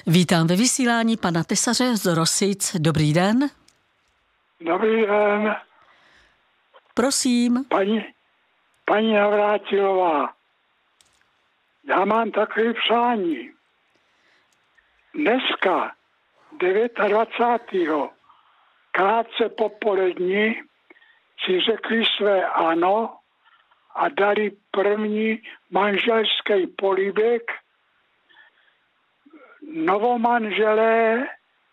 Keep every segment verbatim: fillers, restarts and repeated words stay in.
Vítám ve vysílání pana Tesaře z Rosic. Dobrý den. Dobrý den. Prosím. Paní, paní Navrátilová, já mám takové přání. Dneska, dvacátého devátého krátce popolední, si řekli své ano a dali první manželský políbek novomanželé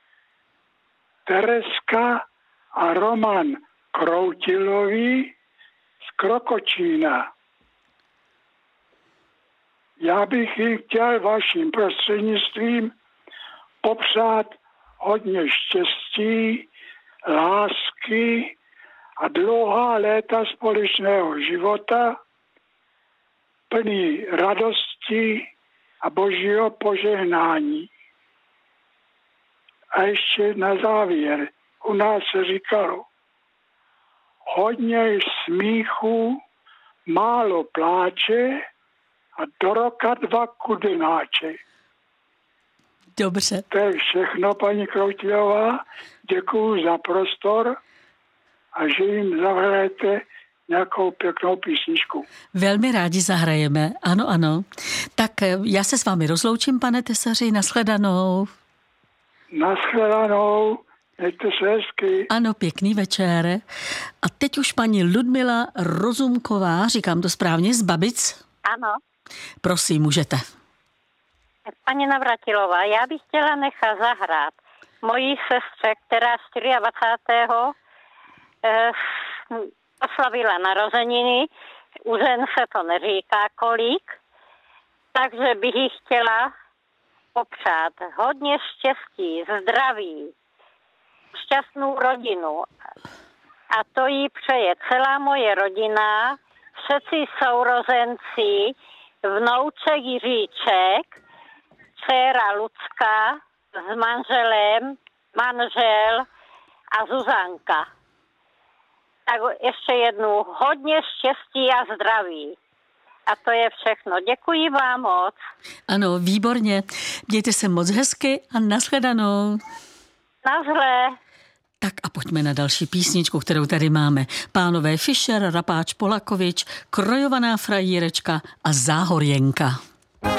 Tereska a Roman Kroutilovi z Krokočína. Já bych jim chtěl vaším prostřednictvím popřát hodně štěstí, lásky a dlouhá léta společného života, plný radosti a božího požehnání. A ještě na závěr, u nás se říkalo, hodně smíchu, málo pláče a do roka dva kudenáče. Dobře. To je všechno, paní Kroutilová. Děkuju za prostor a že jim zahrajete nějakou pěknou písničku. Velmi rádi zahrajeme, ano, ano. Tak já se s vámi rozloučím, pane Tesaři, nashledanou. Nashledanou, mějte se hezky. Ano, pěkný večer. A teď už paní Ludmila Rozumková, říkám to správně, z Babic? Ano. Prosím, můžete. Paní Navratilová, já bych chtěla nechat zahrát mojí sestře, která dvacátého čtvrtého Eh, oslavila narozeniny, u žen se to neříká kolik, takže bych jí chtěla popřát hodně štěstí, zdraví, šťastnou rodinu. A to jí přeje celá moje rodina, všetci sourozenci, vnouček Jiříček, dcera Lucka s manželem, manžel a Zuzanka. Tak ještě jednou hodně štěstí a zdraví. A to je všechno. Děkuji vám moc. Ano, výborně. Mějte se moc hezky a nashledanou. Nazdar. Tak a pojďme na další písničku, kterou tady máme. Pánové Fischer, Rapáč Polakovič, Krojovaná frajírečka a Záhorjenka.